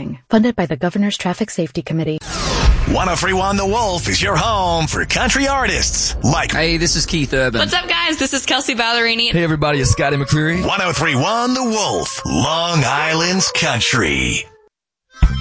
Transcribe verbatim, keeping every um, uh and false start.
Driving. Funded by the Governor's Traffic Safety Committee. one oh three point one The Wolf is your home for country artists like... Hey, this is Keith Urban. What's up, guys? This is Kelsey Ballerini. Hey, everybody, it's Scotty McCreery. one oh three point one The Wolf, Long Island's country.